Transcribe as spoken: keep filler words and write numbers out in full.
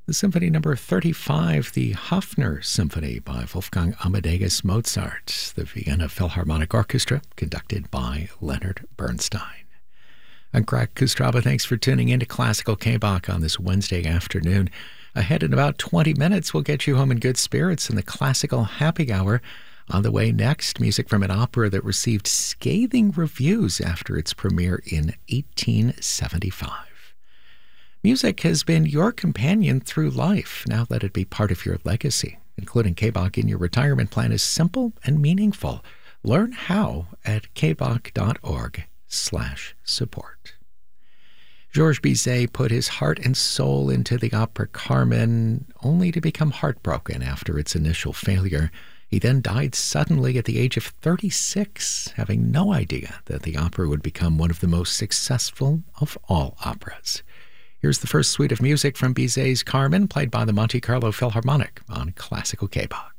the Symphony Number thirty-five, the Hofner Symphony by Wolfgang Amadeus Mozart, the Vienna Philharmonic Orchestra, conducted by Leonard Bernstein. I'm Greg Kustraba. Thanks for tuning in to Classical K-Bach on this Wednesday afternoon. Ahead in about twenty minutes, we'll get you home in good spirits in the Classical Happy Hour. On the way next, music from an opera that received scathing reviews after its premiere in eighteen seventy-five. Music has been your companion through life. Now let it be part of your legacy. Including K-Bach in your retirement plan is simple and meaningful. Learn how at kbach.org slash support. Georges Bizet put his heart and soul into the opera Carmen, only to become heartbroken after its initial failure. He then died suddenly at the age of thirty-six, having no idea that the opera would become one of the most successful of all operas. Here's the first suite of music from Bizet's Carmen, played by the Monte Carlo Philharmonic on Classical K-Bach.